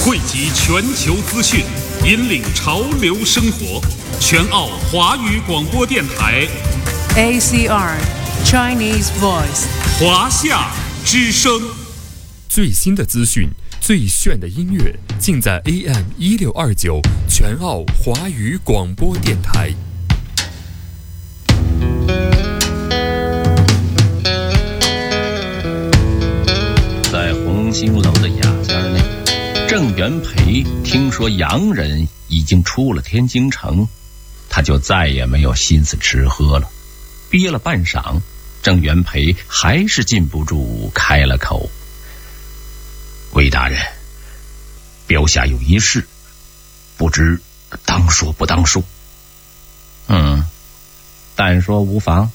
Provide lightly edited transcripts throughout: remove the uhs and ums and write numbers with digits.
汇集全球资讯，引领潮流生活。全澳华语广播电台 ACR Chinese Voice 华夏之声。 最新的资讯，最炫的音乐，尽在 AM1629全澳华语广播电台。 在红星楼的雅间内，郑元培听说洋人已经出了天津城，他就再也没有心思吃喝了。憋了半晌，郑元培还是禁不住开了口：“魏大人，标下有一事，不知当说不当说？”“但说无妨。”“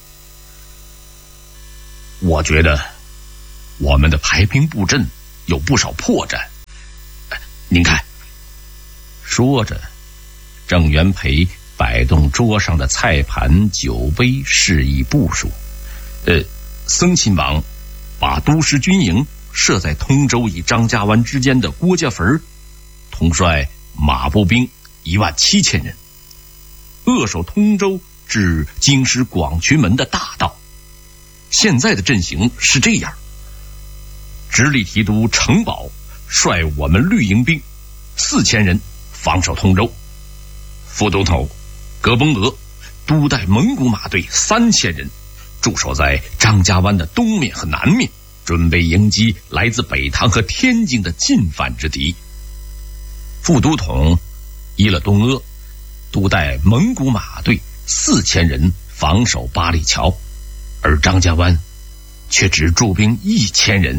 我觉得我们的排兵布阵有不少破绽，您看。”说着，郑元培摆动桌上的菜盘酒杯，示意部署。僧亲王把都师军营设在通州与张家湾之间的郭家坟，统帅马步兵17000人，扼守通州至京师广渠门的大道。现在的阵型是这样：直隶提督程宝率我们绿营兵4000人防守通州，副都头葛崩额督带蒙古马队3000人驻守在张家湾的东面和南面，准备迎击来自北塘和天津的进犯之敌。副都统伊勒东阿督带蒙古马队4000人防守八里桥，而张家湾却只驻兵1000人。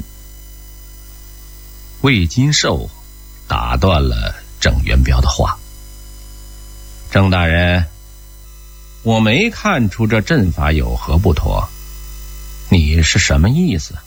魏金寿打断了郑元彪的话：“郑大人，我没看出这阵法有何不妥，你是什么意思？”“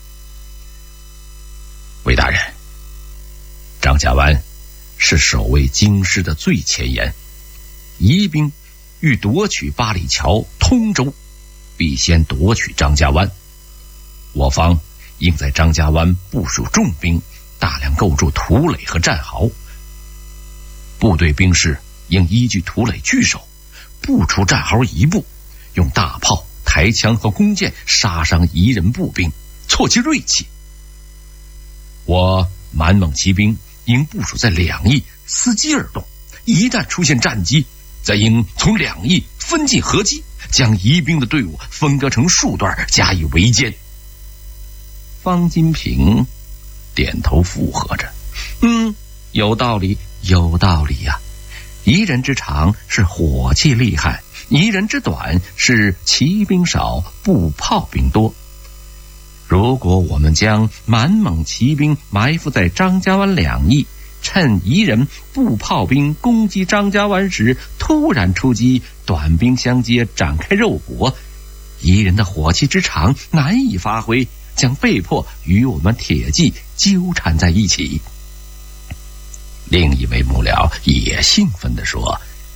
魏大人，张家湾是守卫京师的最前沿，夷兵欲夺取八里桥、通州，必先夺取张家湾。我方应在张家湾部署重兵，大量构筑土垒和战壕。部队兵士应依据土垒据守，不出战壕一步，用大炮、抬枪和弓箭杀伤夷人步兵，挫其锐气。我满蒙骑兵应部署在两翼，伺机而动，一旦出现战机，则应从两翼分进合击，将夷兵的队伍分割成数段，加以围歼。”方金平点头附和着：“有道理，有道理呀。夷人之长是火器厉害，夷人之短是骑兵少，步炮兵多。如果我们将满蒙骑兵埋伏在张家湾两翼，趁夷人步炮兵攻击张家湾时突然出击，短兵相接，展开肉搏，夷人的火器之长难以发挥，将被迫与我们铁骑纠缠在一起。”另一位幕僚也兴奋地说：“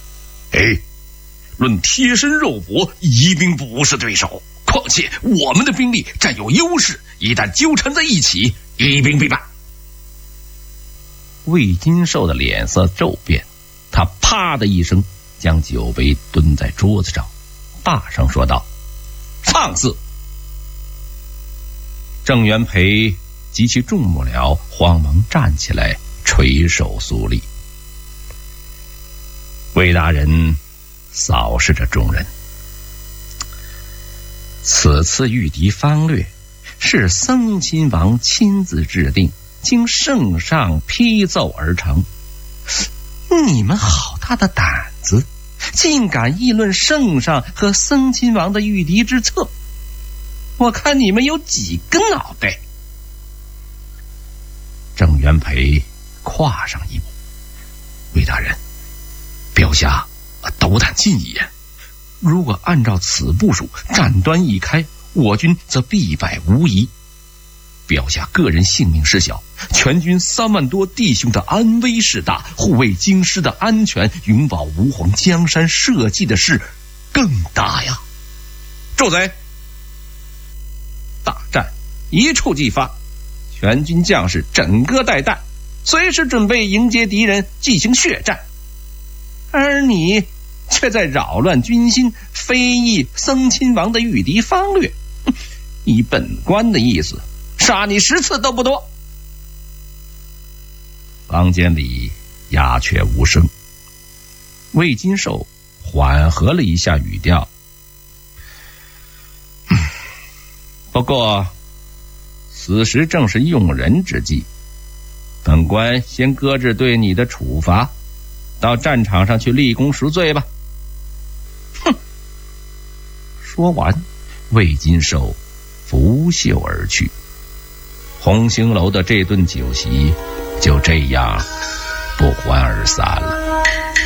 论贴身肉搏，夷兵不是对手，况且我们的兵力占有优势，一旦纠缠在一起，夷兵必败。”魏金寿的脸色骤变，他啪的一声将酒杯蹲在桌子上，大声说道：“放肆！”郑元培及其众幕僚慌忙站起来，垂手肃立。魏大人扫视着众人：“此次御敌方略是僧亲王亲自制定，经圣上批奏而成。你们好大的胆子，竟敢议论圣上和僧亲王的御敌之策！我看你们有几个脑袋！”郑元培跨上一步：“魏大人，标下斗胆进言，如果按照此部署，战端一开，我军则必败无疑。标下个人性命事小，全军3万多弟兄的安危事大，护卫京师的安全，永保吾皇江山社稷的事更大呀！”“住嘴！”大战一触即发，全军将士整个带弹， 随时准备迎接敌人进行血战，而你却在扰乱军心，非议僧亲王的御敌方略。以本官的意思，杀你10次都不多。房间里鸦雀无声，魏金寿缓和了一下语调。不过此时正是用人之际，本官先搁置对你的处罚，到战场上去立功赎罪吧。哼！说完，魏金寿拂袖而去。红星楼的这顿酒席就这样不欢而散了。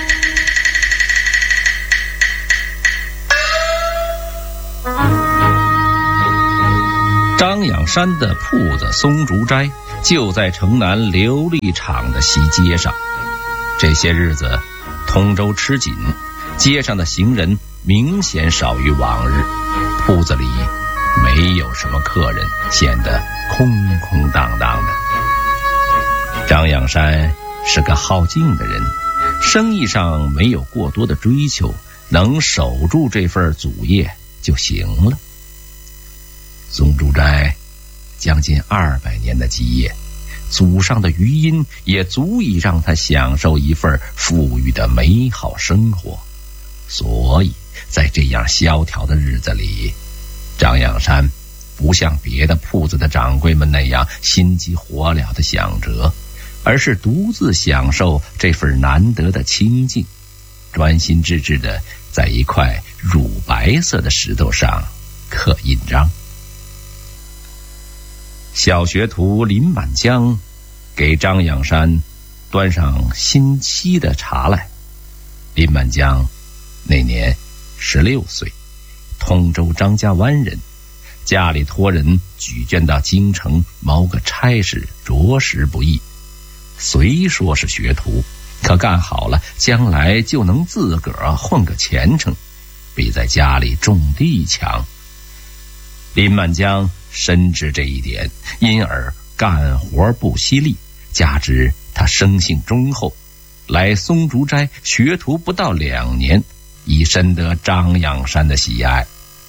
张养山的铺子松竹斋就在城南琉璃厂的西街上。这些日子通州吃紧，街上的行人明显少于往日，铺子里没有什么客人，显得空空荡荡的。张养山是个好静的人，生意上没有过多的追求，能守住这份祖业就行了。松竹斋将近200年的基业，祖上的余荫也足以让他享受一份富裕的美好生活。所以在这样萧条的日子里，张养山不像别的铺子的掌柜们那样心急火燎的想辙，而是独自享受这份难得的清静，专心致志地在一块乳白色的石头上刻印章。小学徒林满江给张养山端上新沏的茶来。林满江那年16岁，通州张家湾人，家里托人举荐到京城谋个差事，着实不易。虽说是学徒，可干好了，将来就能自个儿混个前程，比在家里种地强。林满江深知这一点，因而干活不惜力，加之他生性忠厚，来松竹斋学徒不到2年，已深得张养山的喜爱。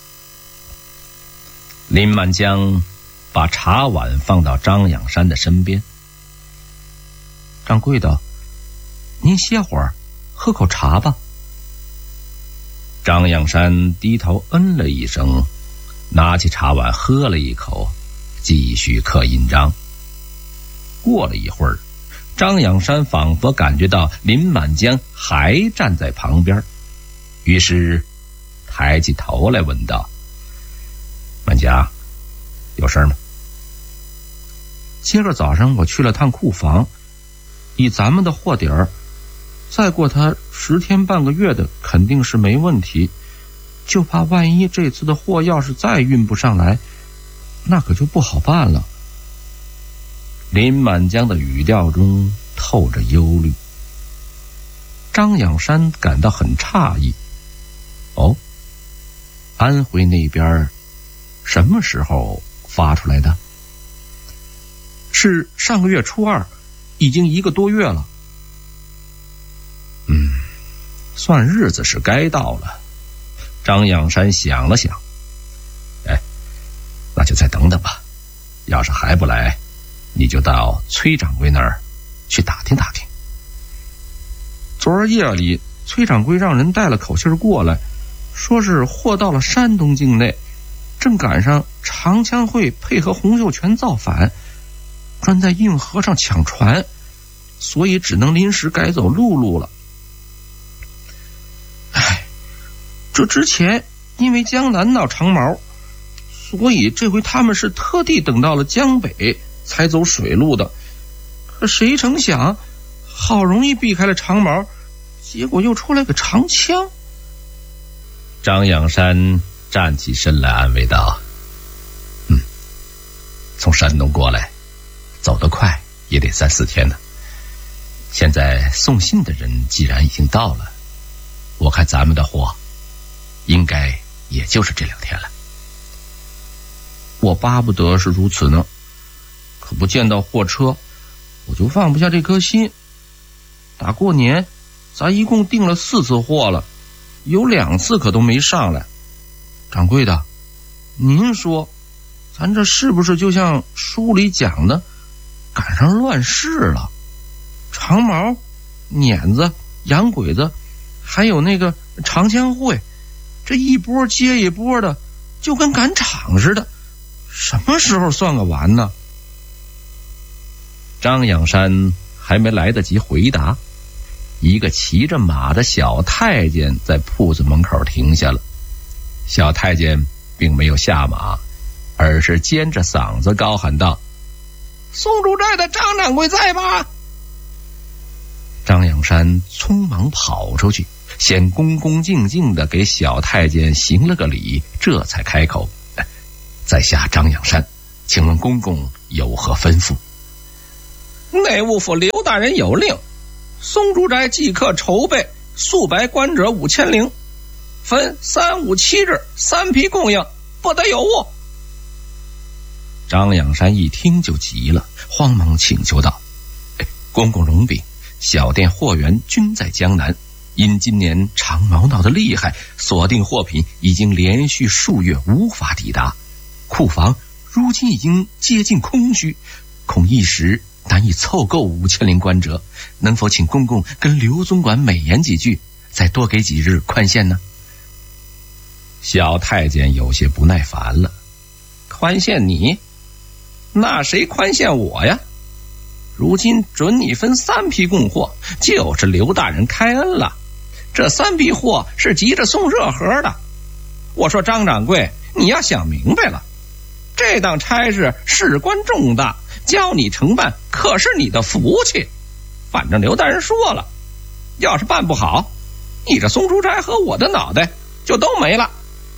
林满江把茶碗放到张养山的身边。掌柜的，您歇会儿，喝口茶吧。张养山低头嗯了一声，拿起茶碗喝了一口，继续刻印章。过了一会儿，张养山仿佛感觉到林满江还站在旁边，于是抬起头来问道：满江，有事吗？今个早上我去了趟库房，以咱们的货底儿，再过它10天半个月的肯定是没问题，就怕万一这次的货要是再运不上来，那可就不好办了。林满江的语调中透着忧虑。张养山感到很诧异。哦，安徽那边什么时候发出来的？是上个月初2，已经1个多月了。算日子是该到了。张养山想了想，那就再等等吧，要是还不来，你就到崔掌柜那儿去打听打听。昨儿夜里崔掌柜让人带了口信过来，说是货到了山东境内，正赶上长枪会配合洪秀全造反，专在运河上抢船，所以只能临时改走陆路了。这之前因为江南闹长毛，所以这回他们是特地等到了江北才走水路的。可谁成想，好容易避开了长毛，结果又出来个长枪。张养山站起身来安慰道：从山东过来，走得快也得3、4天呢。现在送信的人既然已经到了，我看咱们的货应该也就是这2天了。我巴不得是如此呢，可不见到货车， 我就放不下这颗心。打过年咱一共订了4次货了，有2次可都没上来。掌柜的，您说咱这是不是就像书里讲的赶上乱世了？长毛、碾子、洋鬼子还有那个长枪会，这一波接一波的，就跟赶场似的，什么时候算个完呢？张养山还没来得及回答，一个骑着马的小太监在铺子门口停下了。小太监并没有下马，而是尖着嗓子高喊道：松竹寨的张掌柜在吧？张养山匆忙跑出去，先恭恭敬敬地给小太监行了个礼，这才开口：在下张养山，请问公公有何吩咐？内务府刘大人有令，松竹斋即刻筹备素白官者5000灵，分3、5、7日3批供应，不得有误。张养山一听就急了，慌忙请求道：公公容禀，小店货源均在江南，因今年长毛闹得厉害，锁定货品已经连续数月无法抵达，库房如今已经接近空虚，恐一时难以凑够5000灵官折，能否请公公跟刘总管美言几句，再多给几日宽限呢？小太监有些不耐烦了：宽限你？那谁宽限我呀？如今准你分3批供货，就是刘大人开恩了，这3批货是急着送热盒的。我说张掌柜，你要想明白了，这档差事事关重大，教你承办可是你的福气。反正刘大人说了，要是办不好，你这松竹斋和我的脑袋就都没了。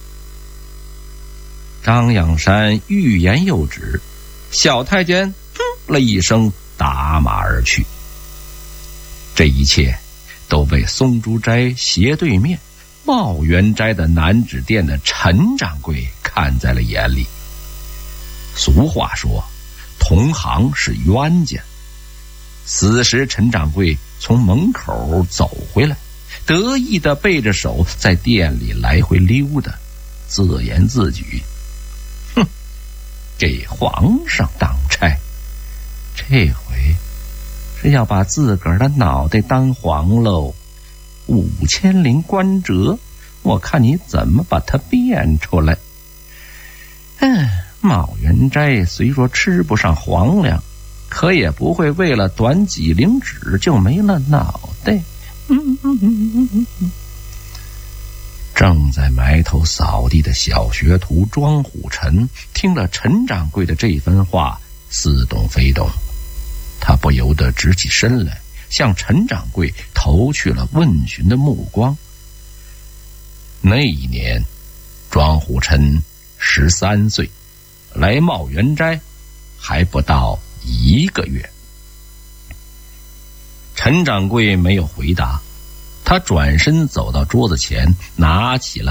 张养山欲言又止，小太监哼了一声，打马而去。这一切都被松竹斋斜对面茂源斋的南纸店的陈掌柜看在了眼里。俗话说，同行是冤家。此时陈掌柜从门口走回来，得意地背着手在店里来回溜达，自言自语：哼，给皇上当差，这回是要把自个儿的脑袋当黄喽。5000灵官折，我看你怎么把它变出来。茂源斋虽说吃不上皇粮，可也不会为了短几灵纸就没了脑袋。正在埋头扫地的小学徒庄虎臣听了陈掌柜的这番话，似懂非懂，他不由得直起身来，向陈掌柜投去了问询的目光。那一年庄虎臣13岁，来茂源斋还不到1个月。陈掌柜没有回答，他转身走到桌子前，拿起了